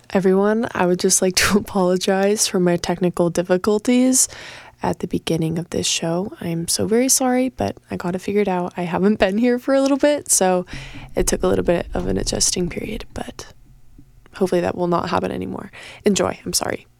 Everyone, I would just like to apologize for my technical difficulties at the beginning of this show. I'm so very sorry, but I got it figured out. I haven't been here for a little bit, so it took a little bit of an adjusting period, but hopefully that will not happen anymore. Enjoy. I'm sorry.